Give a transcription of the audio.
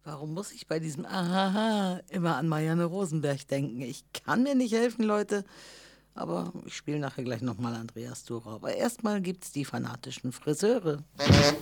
Warum muss ich bei diesem Ahaha immer an Marianne Rosenberg denken? Ich kann mir nicht helfen, Leute. Aber ich spiele nachher gleich nochmal Andreas Thurau. Aber erstmal gibt's die fanatischen Friseure.